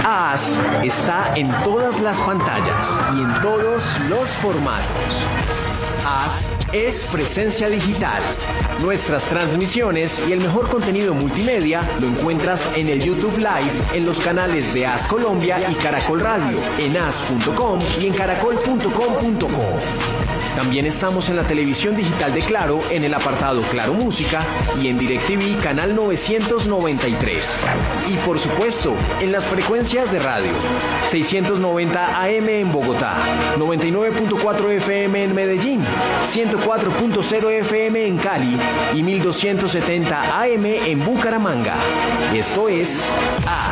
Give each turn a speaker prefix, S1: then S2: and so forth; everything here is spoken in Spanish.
S1: AS está en todas las pantallas y en todos los formatos. AS es presencia digital. Nuestras transmisiones y el mejor contenido multimedia lo encuentras en el YouTube Live, en los canales de AS Colombia y Caracol Radio, en as.com y en caracol.com.co. También estamos en la televisión digital de Claro, en el apartado Claro Música y en DirecTV canal 993. Y por supuesto, en las frecuencias de radio. 690 AM en Bogotá, 99.4 FM en Medellín, 104.0 FM en Cali y 1270 AM en Bucaramanga. Esto es AS.